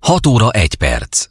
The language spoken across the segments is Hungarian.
6 óra 1 perc.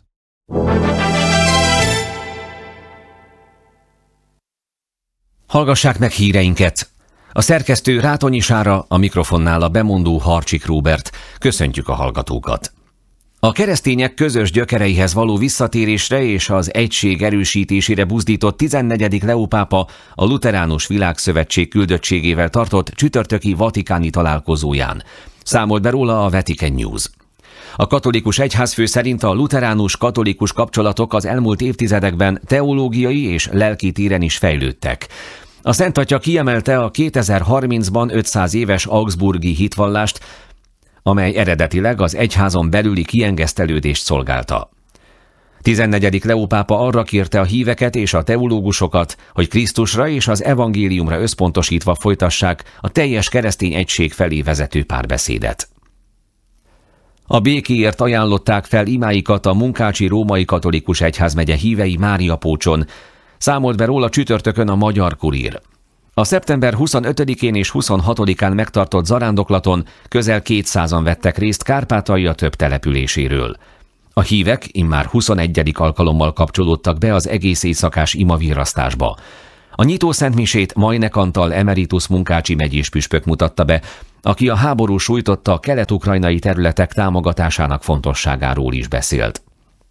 Hallgassák meg híreinket! A szerkesztő Rátonyi Sára, a mikrofonnál a bemondó Harcsik Róbert. Köszöntjük a hallgatókat! A keresztények közös gyökereihez való visszatérésre és az egység erősítésére buzdított 14. Leó pápa a Lutheránus Világszövetség küldöttségével tartott csütörtöki vatikáni találkozóján. Számolt be róla a Vatican News. A katolikus egyházfő szerint a lutheránus-katolikus kapcsolatok az elmúlt évtizedekben teológiai és lelki téren is fejlődtek. A Szent Atya kiemelte a 2030-ban 500 éves augsburgi hitvallást, amely eredetileg az egyházon belüli kiengesztelődést szolgálta. 14. Leó pápa arra kérte a híveket és a teológusokat, hogy Krisztusra és az evangéliumra összpontosítva folytassák a teljes keresztény egység felé vezető párbeszédet. A békéért ajánlották fel imáikat a Munkácsi Római Katolikus Egyházmegye hívei Máriapócson, számolt be róla csütörtökön a Magyar Kurír. A szeptember 25-én és 26-án megtartott zarándoklaton közel 200-an vettek részt Kárpátalja több településéről. A hívek immár 21. alkalommal kapcsolódtak be az egész éjszakás imavirrasztásba. A nyitó szentmisét Majnek Antal emeritus munkácsi megyés püspök mutatta be, aki a háború sújtotta kelet-ukrajnai területek támogatásának fontosságáról is beszélt.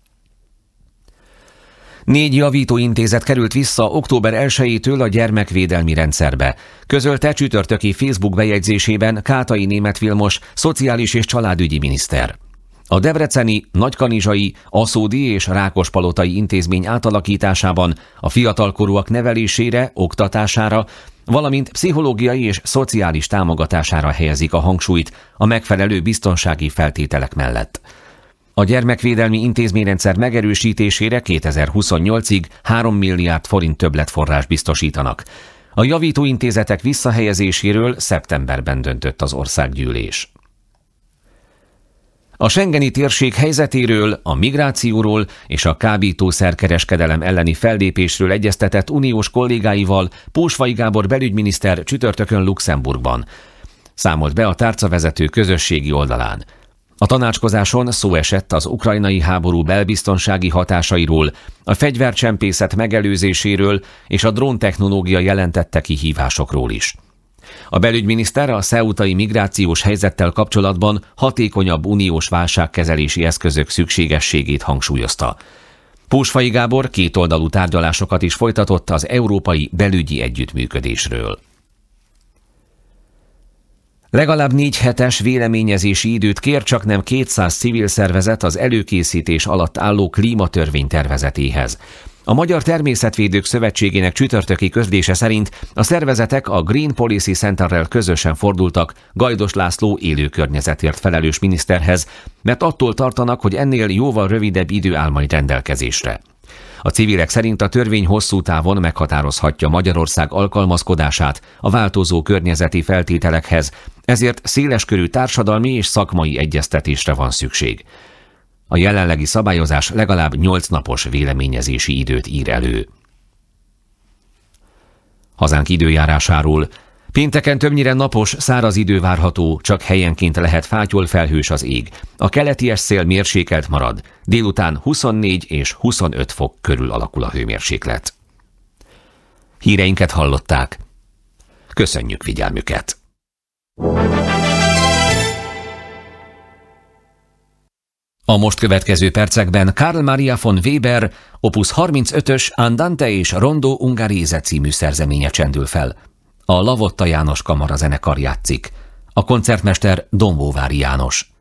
4 javítóintézet került vissza október 1-től a gyermekvédelmi rendszerbe. Közölte csütörtöki Facebook bejegyzésében Kátai Németh Vilmos, szociális és családügyi miniszter. A debreceni, nagykanizsai, aszódi és rákospalotai intézmény átalakításában a fiatalkorúak nevelésére, oktatására, valamint pszichológiai és szociális támogatására helyezik a hangsúlyt a megfelelő biztonsági feltételek mellett. A gyermekvédelmi intézményrendszer megerősítésére 2028-ig 3 milliárd forint többletforrás biztosítanak. A javítóintézetek visszahelyezéséről szeptemberben döntött az országgyűlés. A schengeni térség helyzetéről, a migrációról és a kábítószerkereskedelem elleni fellépésről egyeztetett uniós kollégáival Pósvai Gábor belügyminiszter csütörtökön Luxemburgban. Számolt be a tárcavezető közösségi oldalán. A tanácskozáson szó esett az ukrajnai háború belbiztonsági hatásairól, a fegyvercsempészet megelőzéséről és a dróntechnológia jelentette kihívásokról is. A belügyminiszter a ceutai migrációs helyzettel kapcsolatban hatékonyabb uniós válságkezelési eszközök szükségességét hangsúlyozta. Pósvai Gábor kétoldalú tárgyalásokat is folytatott az európai belügyi együttműködésről. Legalább 4 hetes véleményezési időt kér csaknem 200 civil szervezet az előkészítés alatt álló klímatörvény tervezetéhez. A Magyar Természetvédők Szövetségének csütörtöki közlése szerint a szervezetek a Green Policy Centerrel közösen fordultak Gajdos László élőkörnyezetért felelős miniszterhez, mert attól tartanak, hogy ennél jóval rövidebb idő áll majd rendelkezésre. A civilek szerint a törvény hosszú távon meghatározhatja Magyarország alkalmazkodását a változó környezeti feltételekhez, ezért széleskörű társadalmi és szakmai egyeztetésre van szükség. A jelenlegi szabályozás legalább 8 napos véleményezési időt ír elő. Hazánk időjárásáról. Pénteken többnyire napos, száraz idő várható, csak helyenként lehet fátyolfelhős az ég. A keleti szél mérsékelt marad, délután 24 és 25 fok körül alakul a hőmérséklet. Híreinket hallották. Köszönjük figyelmüket! A most következő percekben Karl Maria von Weber opus 35-ös Andante és Rondo Ungherese című szerzeménye csendül fel. A Lavotta János Kamara zenekar játszik. A koncertmester Dombóvári János.